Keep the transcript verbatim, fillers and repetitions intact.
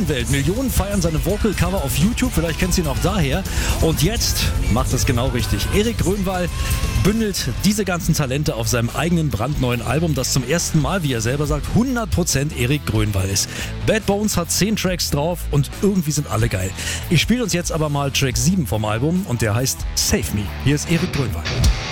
Stimmenwelt. Millionen feiern seine Vocal-Cover auf YouTube, vielleicht kennt ihr ihn auch daher. Und jetzt macht es genau richtig. Erik Grönwall bündelt diese ganzen Talente auf seinem eigenen brandneuen Album, das zum ersten Mal, wie er selber sagt, hundert Prozent Erik Grönwall ist. Bad Bones hat zehn Tracks drauf und irgendwie sind alle geil. Ich spiele uns jetzt aber mal Track sieben vom Album und der heißt Save Me. Hier ist Erik Grönwall.